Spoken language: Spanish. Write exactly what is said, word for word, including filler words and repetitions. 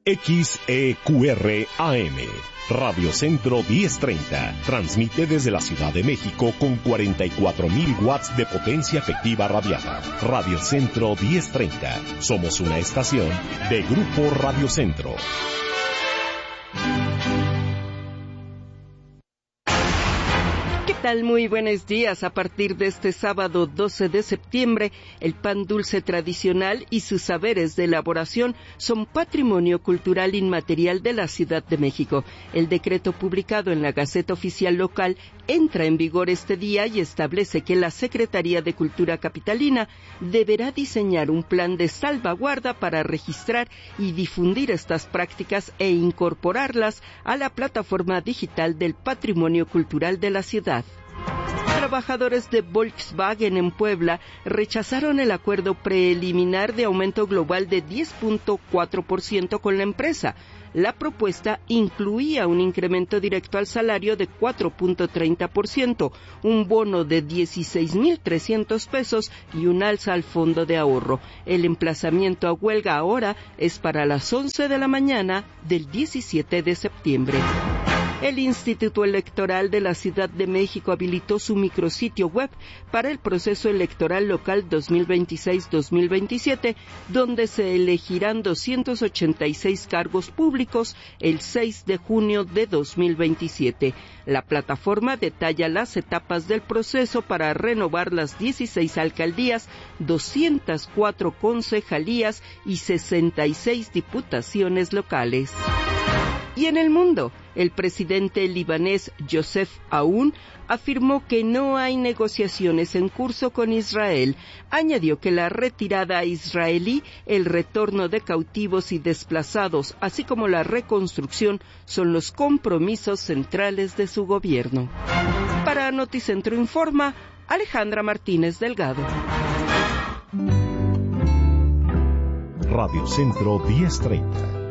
X E Q R A M, Radio Centro diez treinta, transmite desde la Ciudad de México con cuarenta y cuatro mil watts de potencia efectiva radiada. Radio Centro diez treinta, somos una estación de Grupo Radio Centro. ¿Qué tal? Muy buenos días. A partir de este sábado doce de septiembre, el pan dulce tradicional y sus saberes de elaboración son patrimonio cultural inmaterial de la Ciudad de México. El decreto publicado en la Gaceta Oficial Local entra en vigor este día y establece que la Secretaría de Cultura Capitalina deberá diseñar un plan de salvaguarda para registrar y difundir estas prácticas e incorporarlas a la plataforma digital del patrimonio cultural de la ciudad. Trabajadores de Volkswagen en Puebla rechazaron el acuerdo preliminar de aumento global de diez punto cuatro por ciento con la empresa. La propuesta incluía un incremento directo al salario de cuatro punto treinta por ciento, un bono de dieciséis mil trescientos pesos y un alza al fondo de ahorro. El emplazamiento a huelga ahora es para las once de la mañana del diecisiete de septiembre. El Instituto Electoral de la Ciudad de México habilitó su micrositio web para el proceso electoral local dos mil veintiséis dos mil veintisiete, donde se elegirán doscientos ochenta y seis cargos públicos el seis de junio de dos mil veintisiete. La plataforma detalla las etapas del proceso para renovar las dieciséis alcaldías, doscientas cuatro concejalías y sesenta y seis diputaciones locales. Y en el mundo, el presidente libanés Joseph Aoun afirmó que no hay negociaciones en curso con Israel. Añadió que la retirada israelí, el retorno de cautivos y desplazados, así como la reconstrucción, son los compromisos centrales de su gobierno. Para Noticentro Informa, Alejandra Martínez Delgado. Radio Centro diez treinta.